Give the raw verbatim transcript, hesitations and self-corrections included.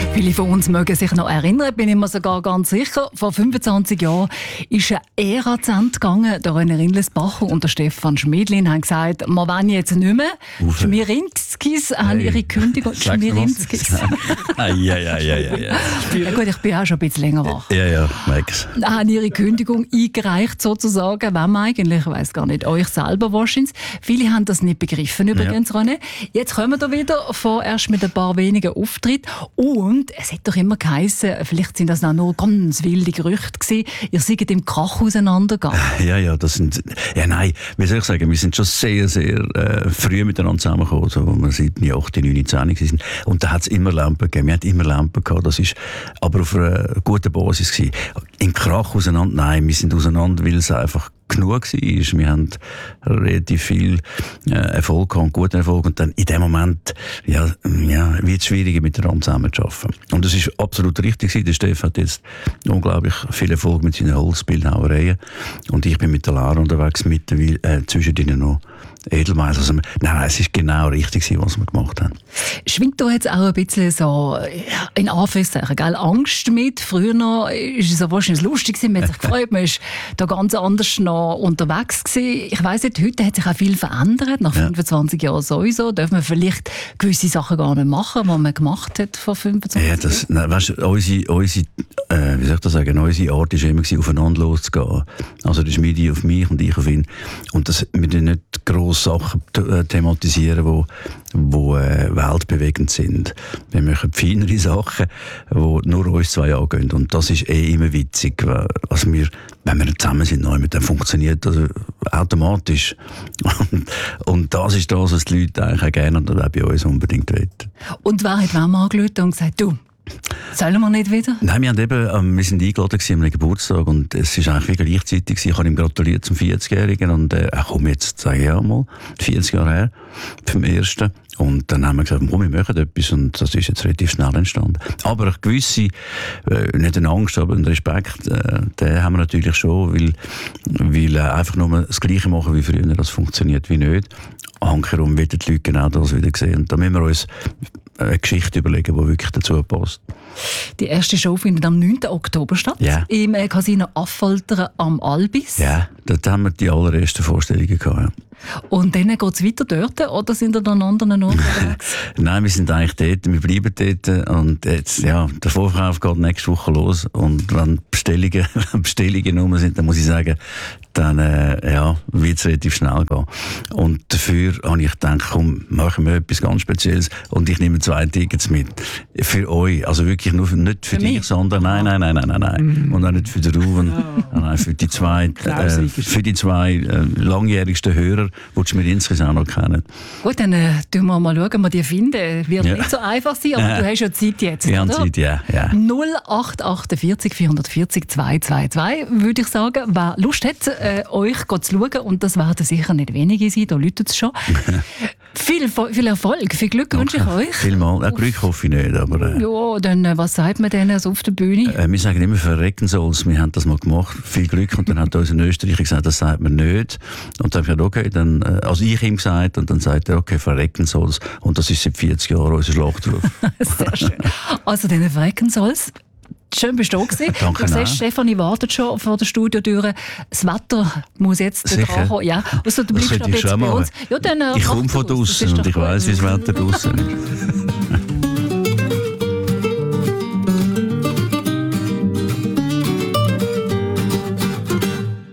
Viele von uns mögen sich noch erinnern, bin ich mir sogar ganz sicher. Vor fünfundzwanzig Jahren ist eine Ära zu Ende gegangen. Der René Rindlesbacher und der Stefan Schmidlin haben gesagt, wir wollen jetzt nicht mehr. Ufe. Schmirinskis haben ihre Kündigung. Schmirinskis. Ja, ja, ja, ja, ja. Ja gut, ich bin auch schon ein bisschen länger wach. Ja, ja, Max. Haben ihre Kündigung eingereicht sozusagen. Wem eigentlich? Ich weiss gar nicht. Euch selber wahrscheinlich. Viele haben das nicht begriffen übrigens, ja. René. Jetzt kommen wir wieder, vorerst mit ein paar wenigen Auftritten. Und es hat doch immer geheißen, vielleicht sind das auch nur ganz wilde Gerüchte gewesen, ihr seid im Krach auseinandergegangen. Ja, ja, das sind, ja nein, wie soll ich sagen, wir sind schon sehr, sehr äh, früh miteinander zusammengekommen, so, wo wir sieben, acht, neun, zehn waren. Und da hat es immer Lampen gegeben, wir hatten immer Lampen gehabt, das ist aber auf einer guten Basis gewesen. Im Krach auseinander, nein, wir sind auseinander, weil es einfach genug war. Wir haben relativ viel äh, Erfolg gehabt, guten Erfolg. Und dann in dem Moment ja, ja, wird es schwieriger, miteinander zusammenzuarbeiten. Und das ist absolut richtig gewesen. Der Steff hat jetzt unglaublich viel Erfolg mit seinen Holzbildhauereien. Und ich bin mit der Lara unterwegs, mit der, äh, zwischen ihnen noch Edelmeiss. Also, nein, nein, es ist genau richtig gewesen, was wir gemacht haben. Schwingt da jetzt auch ein bisschen so, in Anführungszeichen, gell, Angst mit? Früher noch ist es so wahrscheinlich lustig gewesen, man hat sich gefreut, man ist da ganz anders noch unterwegs gewesen. Ich weiss nicht, heute hat sich auch viel verändert, nach ja. fünfundzwanzig Jahren sowieso. Darf man vielleicht gewisse Sachen gar nicht machen, die man gemacht hat vor fünfundzwanzig Jahren? Ja, das, nein, weißt du, unsere, unsere, äh, wie soll ich das sagen, unsere Art war immer, aufeinander loszugehen. Also der Schmiedi auf mich und ich auf ihn. Und das, wir dürfen nicht grosse Sachen thematisieren, die wo, äh, weltbewegend sind. Wir machen feinere Sachen, die nur uns zwei angehen. Und das ist eh immer witzig. Also wir, wenn wir zusammen sind, dann funktioniert das automatisch. Und, und das ist das, was die Leute eigentlich auch gerne und auch bei uns unbedingt wollen. Und wer hat wem angerufen und gesagt, du, sollen wir nicht wieder? Nein, wir, haben eben, ähm, wir sind eingeladen an einem Geburtstag und es war eigentlich wie gleichzeitig. Ich habe ihm gratuliert zum vierzigjährigen und äh, komm, jetzt sage ich ja mal, vierzig Jahre her, vom ersten. Und dann haben wir gesagt, komm, wir machen etwas und das ist jetzt relativ schnell entstanden. Aber eine gewisse, äh, nicht eine Angst, aber einen Respekt, äh, den haben wir natürlich schon, weil, weil äh, einfach nur das Gleiche machen wie früher, das funktioniert wie nicht. Hankerum werden die Leute genau das wieder sehen. Und da müssen wir uns eine Geschichte überlegen, die wirklich dazu passt. Die erste Show findet am neunten Oktober statt, ja. im Casino Affoltern am Albis. Ja, dort haben wir die allerersten Vorstellungen gehabt. Ja. Und dann geht es weiter dort, oder sind ihr dann an anderen Orten unterwegs? Nein, wir sind eigentlich dort, wir bleiben dort und jetzt, ja, der Vorverkauf geht nächste Woche los und wenn Bestellungen, Bestellungen rum sind, dann muss ich sagen, dann äh, ja, wird es relativ schnell gehen. Und dafür habe ich gedacht, komm, machen wir etwas ganz Spezielles und ich nehme zwei Tickets mit. Für euch, also wirklich nur für, nicht für, für dich, mich? sondern nein, nein, nein, nein, nein, nein. Mm. Und auch nicht für den Ruben, oh. nein, für die zwei, äh, für die zwei äh, langjährigsten Hörer, die die Schmirinskis auch noch kennen. Gut, dann äh, schauen wir mal, ob wir die finden. Wird ja. nicht so einfach sein, aber äh, du hast ja Zeit jetzt, wir oder? haben Zeit, ja. ja. null acht achtundvierzig vierhundertvierzig zweihundertzweiundzwanzig würde ich sagen. Wer Lust hat, äh, euch zu schauen, und das werden sicher nicht wenige sein, da läutet es schon. viel, viel Erfolg, viel Glück wünsche ich euch. Vielmal. Ja, Glück hoffe ich nicht, aber... Äh, ja, dann, äh, was sagt man denn so auf der Bühne? Äh, wir sagen immer, verrecken soll's. Wir haben das mal gemacht. Viel Glück. Und dann hat uns ein Österreicher gesagt, das sagt man nicht. Und dann habe ich gesagt, okay, dann, äh, also ich ihm gesagt, und dann sagt er, okay, verrecken soll's. Und das ist seit vierzig Jahren unser Schlachtruf. Sehr schön. Also, dann verrecken soll's. Schön bist du da gewesen. Danke. Du siehst, Stefanie wartet schon vor der Studiotür. Das Wetter muss jetzt dran kommen. Ja. Also, du bleibst noch ein bisschen bei uns. Ja, dann, äh, ich komme von draußen und ich weiss, wie das Wetter draußen ist.